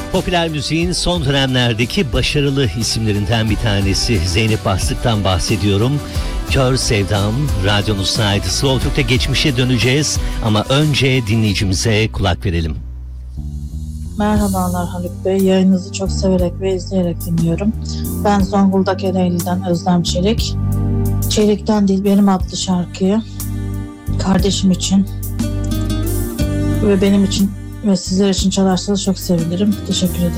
Popüler müziğin son dönemlerdeki başarılı isimlerinden bir tanesi Zeynep Bastık'tan bahsediyorum. Kör Sevdam, radyonuzdaydı. Slow Türk'te geçmişe döneceğiz ama önce dinleyicimize kulak verelim. Merhabalar Haluk Bey, yayınınızı çok severek ve izleyerek dinliyorum. Ben Zonguldak Ereğli'den Özlem Çelik. Çelik'ten Değil Benim adlı şarkıyı kardeşim için ve benim için ve sizler için çalarsanız çok sevinirim. Teşekkür ederim.